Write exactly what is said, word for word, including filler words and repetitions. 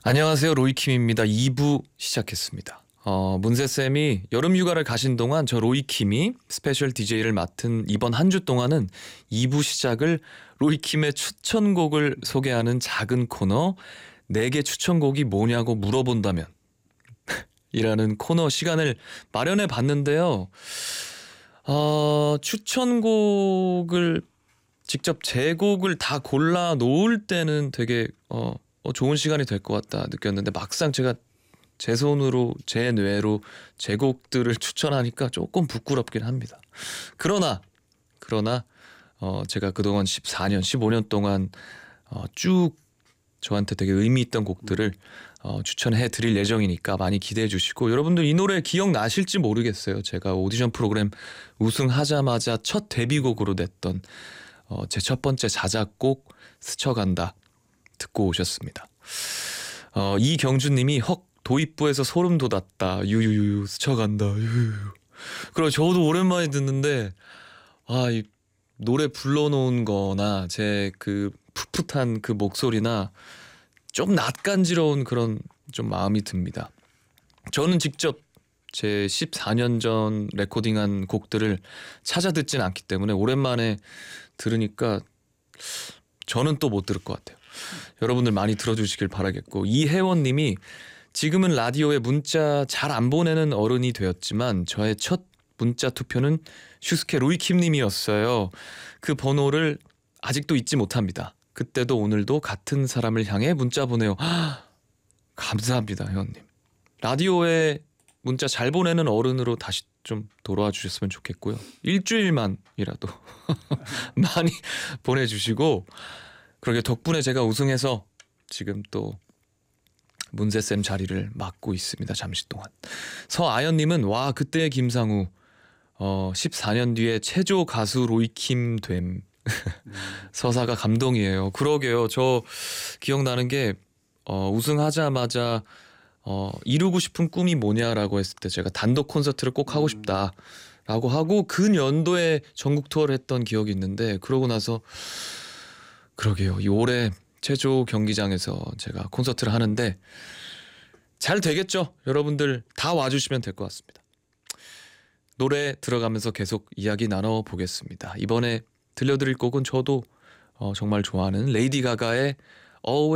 안녕하세요. 로이킴입니다. 이 부 시작했습니다. 어, 문세쌤이 여름 휴가를 가신 동안 저 로이킴이 스페셜 디제이를 맡은 이번 한 주 동안은 이 부 시작을 로이킴의 추천곡을 소개하는 작은 코너 내게 추천곡이 뭐냐고 물어본다면 이라는 코너 시간을 마련해 봤는데요. 어, 추천곡을 직접 제 곡을 다 골라 놓을 때는 되게 어, 어, 좋은 시간이 될 것 같다 느꼈는데 막상 제가 제 손으로 제 뇌로 제 곡들을 추천하니까 조금 부끄럽긴 합니다. 그러나 그러나 어, 제가 그동안 십사 년, 십오 년 동안 어, 쭉 저한테 되게 의미 있던 곡들을 어, 추천해 드릴 예정이니까 많이 기대해 주시고, 여러분들 이 노래 기억나실지 모르겠어요. 제가 오디션 프로그램 우승하자마자 첫 데뷔곡으로 냈던 어, 제 첫 번째 자작곡 스쳐간다 듣고 오셨습니다. 어, 이경주님이 헉 도입부에서 소름 돋았다. 유유유 스쳐간다. 유유유. 그리고 저도 오랜만에 듣는데 아, 이 노래 불러놓은 거나 제 그 풋풋한 그 목소리나 좀 낯간지러운 그런 좀 마음이 듭니다. 저는 직접 제 십사 년 전 레코딩한 곡들을 찾아 듣진 않기 때문에 오랜만에 들으니까 저는 또 못 들을 것 같아요. 여러분들 많이 들어주시길 바라겠고, 이혜원님이 지금은 라디오에 문자 잘 안 보내는 어른이 되었지만 저의 첫 문자 투표는 슈스케 로이킴님이었어요. 그 번호를 아직도 잊지 못합니다. 그때도 오늘도 같은 사람을 향해 문자 보내요. 하, 감사합니다, 회원님. 라디오에 문자 잘 보내는 어른으로 다시 좀 돌아와 주셨으면 좋겠고요. 일주일만이라도 많이 보내주시고, 그러게 덕분에 제가 우승해서 지금 또 문세쌤 자리를 맡고 있습니다. 잠시 동안. 서아연님은 와 그때의 김상우 어, 십사 년 뒤에 체조 가수 로이킴 됨. 서사가 감동이에요. 그러게요. 저 기억나는 게 어, 우승하자마자 어, 이루고 싶은 꿈이 뭐냐라고 했을 때 제가 단독 콘서트를 꼭 하고 싶다라고 하고 그 연도에 전국 투어를 했던 기억이 있는데, 그러고 나서 그러게요. 이 올해 체조 경기장에서 제가 콘서트를 하는데 잘 되겠죠? 여러분들 다 와주시면 될 것 같습니다. 노래 들어가면서 계속 이야기 나눠보겠습니다. 이번에 들려드릴 곡은 저도 어, 정말 좋아하는 레이디 가가의 Always